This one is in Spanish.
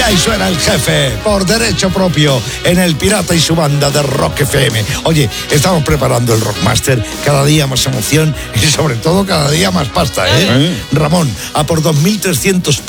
ahí suena el jefe, por derecho propio, en El Pirata y su banda de Rock FM. Oye, estamos preparando el Rockmaster, cada día más emoción y sobre todo cada día más pasta, ¿eh? Ramón, a por 2.300